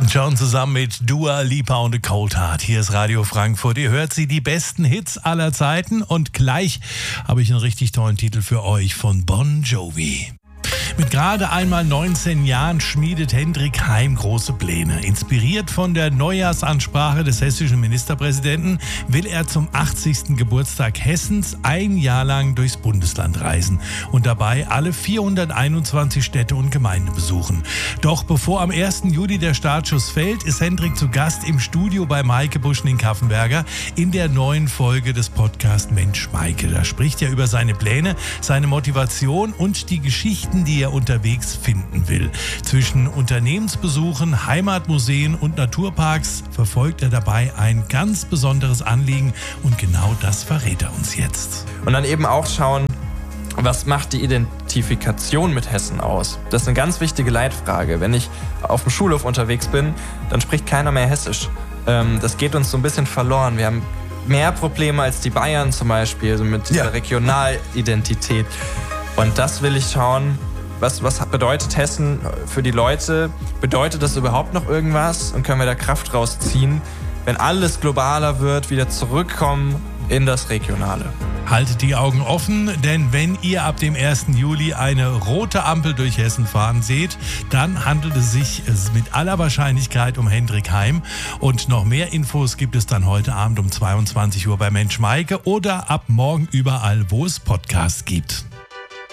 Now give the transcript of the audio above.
John zusammen mit Dua Lipa und The Cold Heart. Hier ist Radio Frankfurt. Ihr hört die besten Hits aller Zeiten und gleich habe ich einen richtig tollen Titel für euch von Bon Jovi. Mit gerade einmal 19 Jahren schmiedet Hendrik Heim große Pläne. Inspiriert von der Neujahrsansprache des hessischen Ministerpräsidenten will er zum 80. Geburtstag Hessens ein Jahr lang durchs Bundesland reisen und dabei alle 421 Städte und Gemeinden besuchen. Doch bevor am 1. Juli der Startschuss fällt, ist Hendrik zu Gast im Studio bei Maike Buschning-Kaffenberger in der neuen Folge des Podcasts Mensch Maike. Da spricht er über seine Pläne, seine Motivation und die Geschichten, die er unterwegs finden will. Zwischen Unternehmensbesuchen, Heimatmuseen und Naturparks verfolgt er dabei ein ganz besonderes Anliegen und genau das verrät er uns jetzt. Und dann eben auch schauen, was macht die Identifikation mit Hessen aus? Das ist eine ganz wichtige Leitfrage. Wenn ich auf dem Schulhof unterwegs bin, dann spricht keiner mehr Hessisch. Das geht uns so ein bisschen verloren. Wir haben mehr Probleme als die Bayern zum Beispiel, also mit dieser Regionalidentität. Und das will ich schauen. Was bedeutet Hessen für die Leute? Bedeutet das überhaupt noch irgendwas? Und können wir da Kraft rausziehen, wenn alles globaler wird, wieder zurückkommen in das Regionale? Haltet die Augen offen, denn wenn ihr ab dem 1. Juli eine rote Ampel durch Hessen fahren seht, dann handelt es sich mit aller Wahrscheinlichkeit um Hendrik Heim. Und noch mehr Infos gibt es dann heute Abend um 22 Uhr bei Mensch Maike oder ab morgen überall, wo es Podcasts gibt.